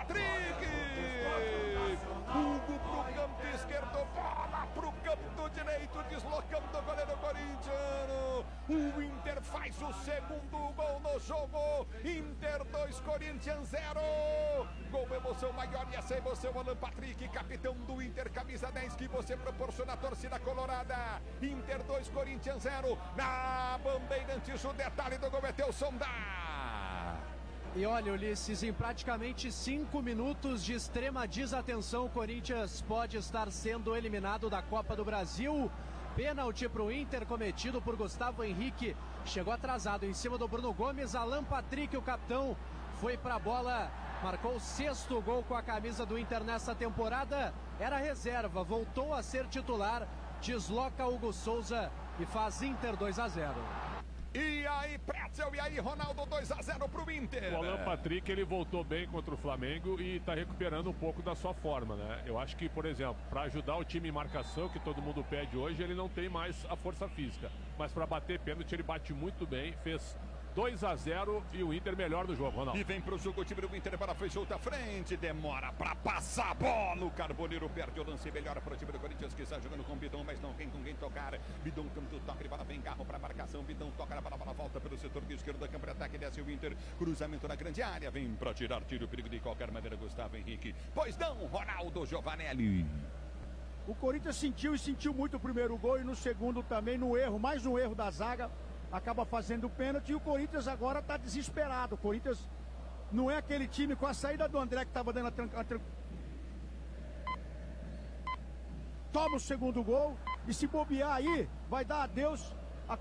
Patrick! Hugo pro canto esquerdo, bola pro canto direito, deslocando o goleiro corintiano. O Inter faz o segundo gol no jogo. Inter 2, Corinthians 0. Gol, emoção maior, e essa emoção, Alan Patrick, capitão do Inter, camisa 10, que você proporciona a torcida colorada. Inter 2, Corinthians 0. Na Bandeirantes, o detalhe do gol é teu, Sondar. E olha, Ulisses, em praticamente 5 minutos de extrema desatenção, o Corinthians pode estar sendo eliminado da Copa do Brasil. Pênalti para o Inter cometido por Gustavo Henrique. Chegou atrasado em cima do Bruno Gomes. Alan Patrick, o capitão, foi para a bola. Marcou o 6º gol com a camisa do Inter nessa temporada. Era reserva, voltou a ser titular. Desloca Hugo Souza e faz Inter 2-0. E aí, Pretzel, e aí, Ronaldo, 2-0 pro Inter. O Alan Patrick, ele voltou bem contra o Flamengo e tá recuperando um pouco da sua forma, né? Eu acho que, por exemplo, para ajudar o time em marcação, que todo mundo pede hoje, ele não tem mais a força física. Mas para bater pênalti, ele bate muito bem, fez 2-0 e o Inter melhor do jogo, Ronaldo. E vem pro jogo o time do Inter, para fechou outra frente, demora pra passar a bola. O Carboneiro perde o lance, melhor para o time do Corinthians, que está jogando com o Bidon, mas não tem com quem tocar. Bidon canto, toca, bola vem carro pra marcação. Bidon toca na bola, volta pelo setor esquerdo da campo de ataque, desce o Inter, cruzamento na grande área, vem pra tirar tiro, perigo de qualquer maneira, Gustavo Henrique. Pois não, Ronaldo Giovanelli. O Corinthians sentiu muito o primeiro gol e no segundo também, no erro, mais um erro da zaga. Acaba fazendo o pênalti e o Corinthians agora está desesperado. O Corinthians não é aquele time com a saída do André que estava dando toma o segundo gol e se bobear aí, vai dar adeus